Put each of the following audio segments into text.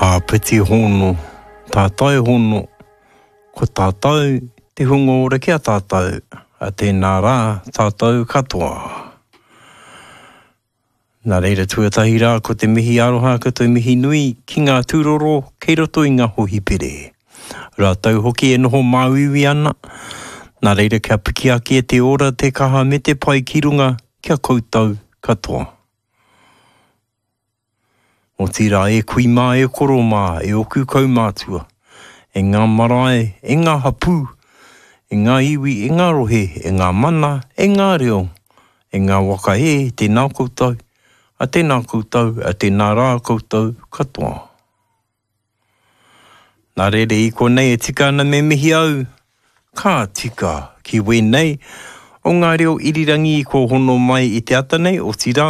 piti hono, tātai hono, ko tātai, te hungo ora kia tātai, a tēnā rā, tātai katoa. Nā reira tuatahi rā, ko te mihi aroha, ko te mihi nui, ki ngā tūroro, kei roto i ngā hohipere. Rātau hoki e noho māuiwi ana, nā reira kia piki ake e te ora, te kaha me te pai ki runga, kia koutou katoa. O tira e kui mā, e koro mā, e oku kaumātua, e ngā marae, e ngā hapū, e ngā iwi, e ngā rohe, e ngā mana, e ngā reo, e ngā waka e, tēnā koutou, a tēnā koutou, a tēnā rā koutou katoa. Nā rere i konei e tika ana me mihi au, ka tika ki wēnei, o ngā reo irirangi i ko hono mai i te ata nei o tira.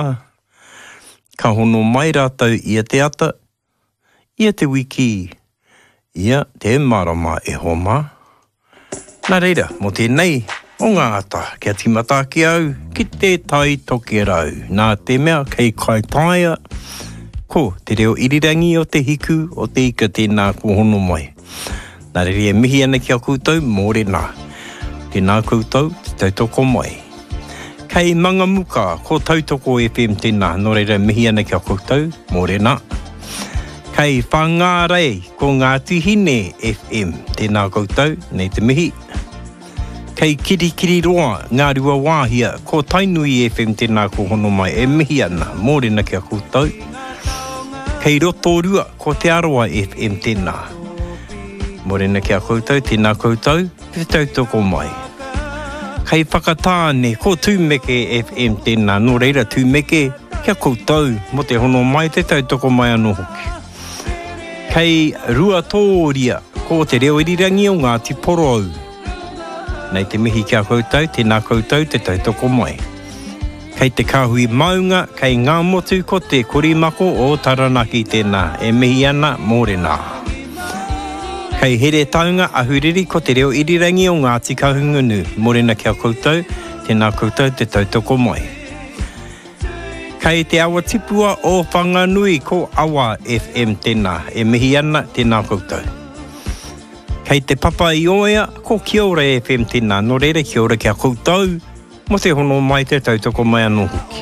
Ka hono mai rātau ia te ata, ia te wiki, ia te marama e homa. Nā reira, mo tēnei, o ngā ata, kia timata ki au, ki te tai toke rau. Nā te mea, kei kai taia, ko te reo irirangi o te hiku, o te ika tēnā ko hono mai. Nā reira e mihi ana kia koutou, mōre nā. Tēnā koutou, te tautoko mai. Kei Mangamuka, ko Tautoko FM tēnā, no reira mihi ana kia koutou, mōre nā. Kei Whangārei, ko Ngāti Hine FM, tēnā koutou, nei te mihi. Kei Kirikiri Roa, Ngā Rua Wāhia, ko Tainui FM tēnā ko hono mai, e mihi ana, mōre nā kia koutou. Kei Rotorua, ko Te Aroa FM tēnā. Mōre nā kia koutou, tēnā koutou, te tautoko mai. Kei Whakatāne, ko Tūmeke FM tēnā, no reira Tūmeke, kia koutou, mo te hono mai, te tautoko mai anō hoki. Kei Ruatoria, ko te reo irirangi o Ngāti Porou. Nei te mihi kia koutou, tēnā koutou, te tautoko mai. Kei te kāhui maunga, kei ngā motu, ko te korimako o Taranaki tēnā, e mihi ana, mōre nā. Kei here taunga ahuriri ko te reo irirangi o Ngāti Kahungunu. Mōrena kia koutou, tēnā koutou te tautoko mai. Kei te awa tipua o Whanganui ko Awa FM tēnā. E mihi ana, tēnā koutou. Kei te papa i oia ko Kiora FM tēnā. No reira Kiora kia koutou, mo te hono mai te tautoko mai anō hoki.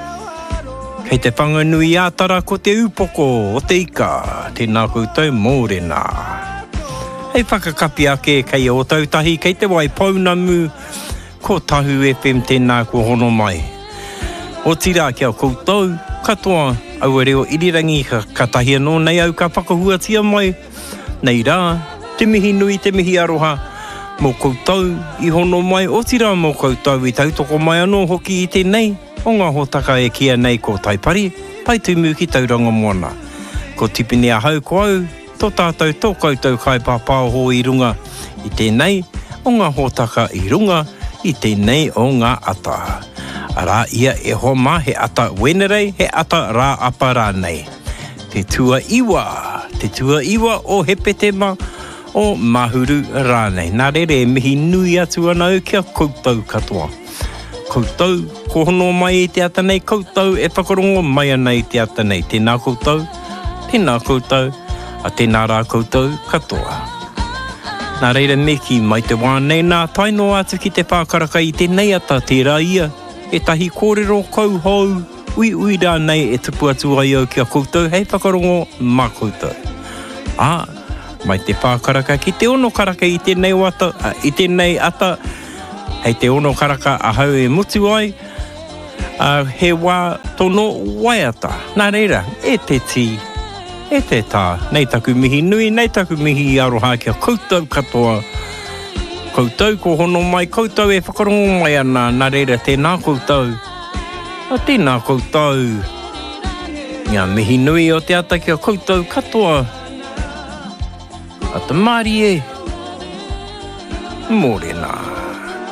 Kei te Whanganui ātara ko te upoko o te ika. Tēnā koutou, mōrena. Hei whakakapi ake kei o tautahi, kei te wai paunamu, ko Tahu FM tēnā ko hono mai. O tira kia koutou, katoa, au reo irirangi ka tahi anō, nei au ka whakahuatia mai. Nei rā, te mihi nui, te mihi aroha, mō koutou i hono mai, o tira mō koutou i tautoko mai anō hoki i tēnei, o ngā hotaka e kia nei ko taipari, pai tumu ki tauranga moana. Ko tipini a hau ko au, tō tātou tō koutou kai pāpāho i runga i tēnei o ngā hōtaka i runga i tēnei o ngā ata. Arā ia e homa he ata wenerei, he ata rā apa rānei. Te tua iwa o he petema o mahuru rānei. Nā rere e mihi nui atu ana au kia koutou katoa. Koutou, ko hono mai i te ata nei, koutou e whakarongo mai ana i te ata nei. Tēnā koutou, a tēnā rā koutou katoa. Nā reira meki mai te wānei nā taino atu ki te pākaraka i tēnei ata tērā ia. E tahi kōrero kauhou, ui rā nei e tupu atu ai au kia koutou, hei whakarongo mā koutou. Mai te pākaraka ki te ono karaka i tēnei ata, hei te ono karaka a hau e mutu ai, he wā tono waiata. Nā reira, e te tī, e te tā, nei taku mihi nui, nei taku mihi aroha kia koutou katoa. Koutou ko hono mai, koutou e whakarongo mai ana, nā reira tēnā koutou. Tēnā koutou. Ngā mihi nui o te ata kia koutou katoa. A te mārie. Mōrena.